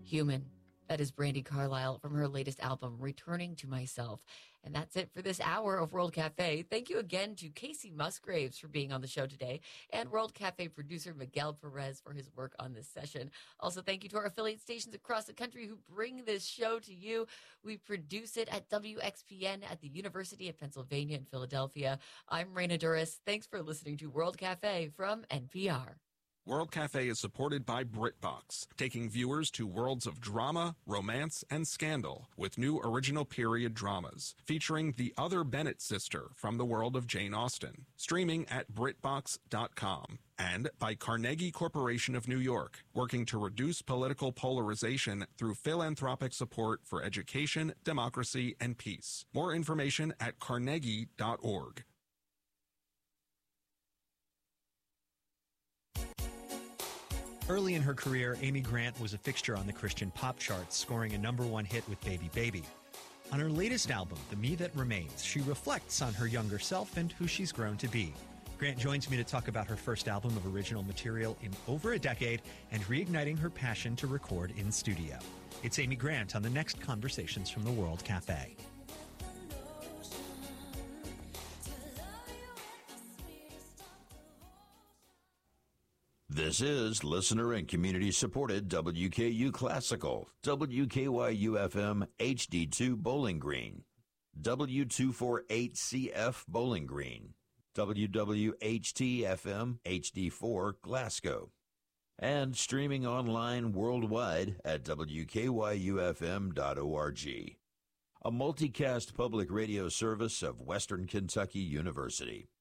Human. That is Brandi Carlile from her latest album, Returning to Myself. And that's it for this hour of World Cafe. Thank you again to Casey Musgraves for being on the show today, and World Cafe producer Miguel Perez for his work on this session. Also, thank you to our affiliate stations across the country who bring this show to you. We produce it at WXPN at the University of Pennsylvania in Philadelphia. I'm Raina Duras. Thanks for listening to World Cafe from NPR. World Cafe is supported by BritBox, taking viewers to worlds of drama, romance, and scandal with new original period dramas featuring the other Bennett sister from the world of Jane Austen, streaming at BritBox.com. And by Carnegie Corporation of New York, working to reduce political polarization through philanthropic support for education, democracy, and peace. More information at carnegie.org. Early in her career, Amy Grant was a fixture on the Christian pop charts, scoring a #1 hit with Baby Baby. On her latest album, The Me That Remains, she reflects on her younger self and who she's grown to be. Grant joins me to talk about her first album of original material in over a decade and reigniting her passion to record in studio. It's Amy Grant on the next Conversations from the World Cafe. This is listener and community-supported WKU Classical, WKYU-FM HD2 Bowling Green, W248CF Bowling Green, WWHT-FM HD4 Glasgow, and streaming online worldwide at WKYUFM.org, a multicast public radio service of Western Kentucky University.